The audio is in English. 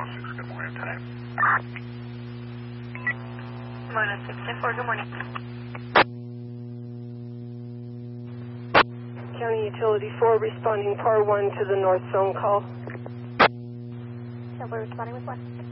Good morning, time. Mona 694, good morning. County Utility 4 responding par 1 to the north zone call. So we're responding with what?